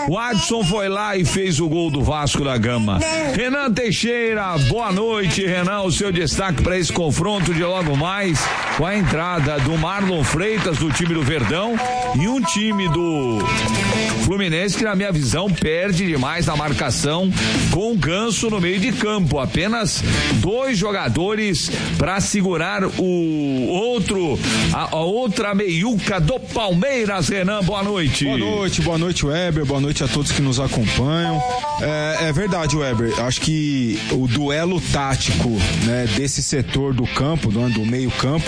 O Adson foi lá e fez o gol do Vasco da Gama. Renan Teixeira, boa noite, Renan. O seu destaque para esse confronto de logo mais com a entrada do Marlon Freitas do time do Verdão e um time do Fluminense que, na minha visão, perde demais na marcação com o Ganso no meio de campo. Apenas 2 jogadores para segurar o outro, a outra meiuca do Palmeiras. Renan, boa noite. Boa noite, Weber, boa noite a todos que nos acompanham. É verdade, Weber, acho que o duelo tático, né, desse setor do campo, do meio campo,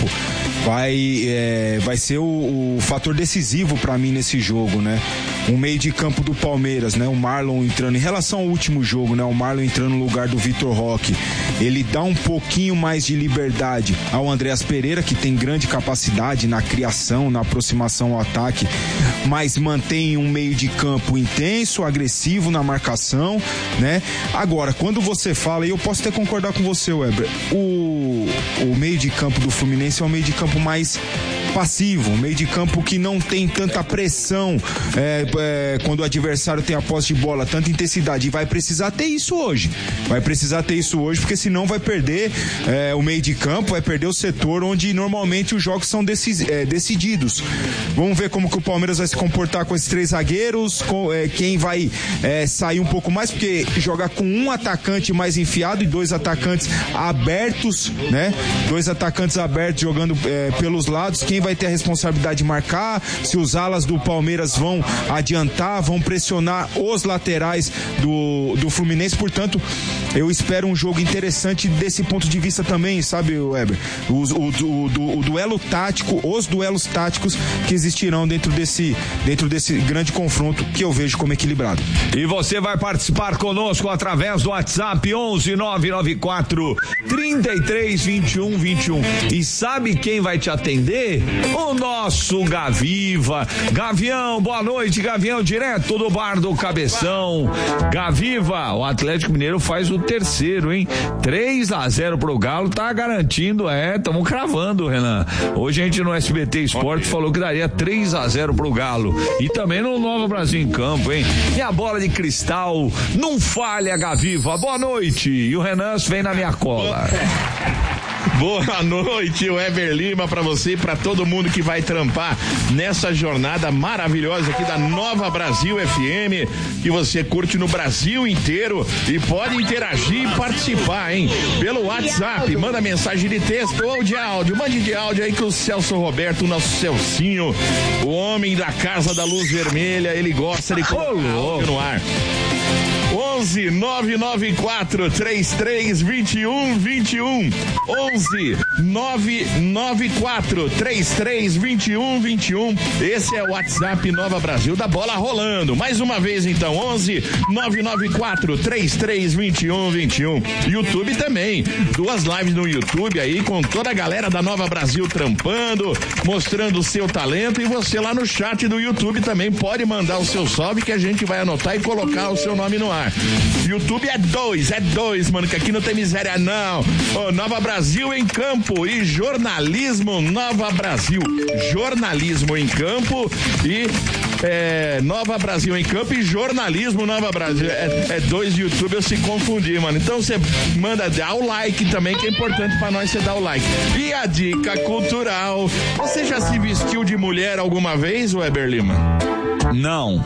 vai ser o fator decisivo para mim nesse jogo, né? O meio de campo do Palmeiras, né? O Marlon entrando, em relação ao último jogo, né? O Marlon entrando no lugar do Vitor Roque, ele dá um pouquinho mais de liberdade ao Andreas Pereira, que tem grande capacidade na criação, na aproximação ao ataque, mas mantém um meio de campo intenso, agressivo na marcação, né? Agora, quando você fala, e eu posso até concordar com você, Weber, o meio de campo do Fluminense é um meio de campo mais passivo, um meio de campo que não tem tanta pressão quando o adversário tem a posse de bola, tanta intensidade, e vai precisar ter isso hoje, porque senão vai perder o meio de campo, vai perder o setor onde normalmente os jogos são decididos. Vamos ver como que o Palmeiras vai se comportar com esses 3 zagueiros, quem vai sair um pouco mais, porque jogar com um atacante mais enfiado e 2 atacantes abertos, né? 2 atacantes abertos jogando pelos lados, quem vai ter a responsabilidade de marcar, se os alas do Palmeiras vão adiantar, vão pressionar os laterais do Fluminense. Portanto, eu espero um jogo interessante desse ponto de vista também, sabe, Weber? O duelo tático, os duelos táticos que existirão dentro desse grande confronto, que eu vejo como equilibrado. E você vai participar conosco através do WhatsApp 11-994 33-21-21. E sabe quem vai te atender? O nosso Gaviva. Gavião, boa noite, Gavião, direto do bar do Cabeção. Gaviva, o Atlético Mineiro faz o 3º, hein? 3-0 pro Galo, tá garantindo, tamo cravando, Renan. Hoje a gente no SBT Esporte falou que daria 3-0 pro Galo. E também no Nova Brasil em campo, hein? E a bola de cristal, não falha, Gaviva. Boa noite. E o Renan vem na minha cola. Boa noite, Weber Lima, pra você e pra todo mundo que vai trampar nessa jornada maravilhosa aqui da Nova Brasil FM, que você curte no Brasil inteiro e pode interagir e participar, hein? Pelo WhatsApp, manda mensagem de texto ou de áudio, mande de áudio aí que o Celso Roberto, nosso Celcinho, o homem da Casa da Luz Vermelha, ele gosta de colocar áudio no ar. 11-994 33-21-21 11-994 33-21-21. Esse é o WhatsApp Nova Brasil da bola rolando. Mais uma vez então, 11-994 33-21-21. YouTube também, 2 lives no YouTube aí com toda a galera da Nova Brasil trampando, mostrando o seu talento, e você lá no chat do YouTube também pode mandar o seu salve que a gente vai anotar e colocar o seu nome no ar. YouTube é 2, mano, que aqui não tem miséria não. Nova Brasil em campo e jornalismo Nova Brasil. Jornalismo em campo e Nova Brasil em campo e jornalismo Nova Brasil. É 2 YouTube, eu se confundi, mano. Então você manda dar o like também, que é importante pra nós você dar o like. E a dica cultural: você já se vestiu de mulher alguma vez, Weber Lima? Não.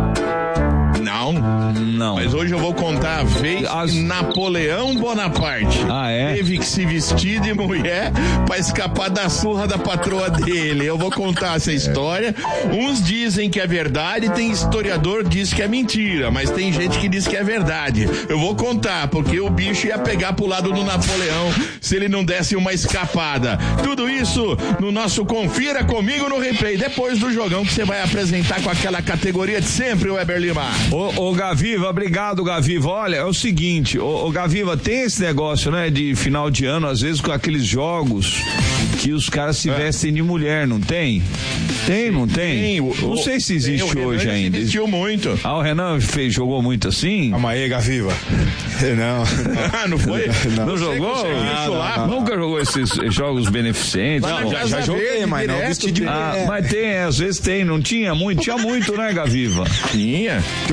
Mas hoje eu vou contar a vez que Napoleão Bonaparte teve que se vestir de mulher pra escapar da surra da patroa dele. Eu vou contar essa história. Uns dizem que é verdade, tem historiador que diz que é mentira, mas tem gente que diz que é verdade. Eu vou contar, porque o bicho ia pegar pro lado do Napoleão se ele não desse uma escapada. Tudo isso no nosso Confira Comigo no Replay, depois do jogão que você vai apresentar com aquela categoria de sempre, Weber Lima. Ô Gaviva, obrigado, Gaviva. Olha, é o seguinte, ô Gaviva, tem esse negócio, né, de final de ano, às vezes com aqueles jogos que os caras se vestem de mulher, não tem? Tem, não tem? Não sei se existe hoje ainda. Existiu muito. O Renan jogou muito assim? Calma aí, Gaviva. Não. Não foi? Não jogou? Nunca jogou esses jogos beneficentes? Não, já joguei, mas não vesti de mulher. Mas tem, às vezes tem, não tinha muito? Tinha muito, né, Gaviva? Tinha.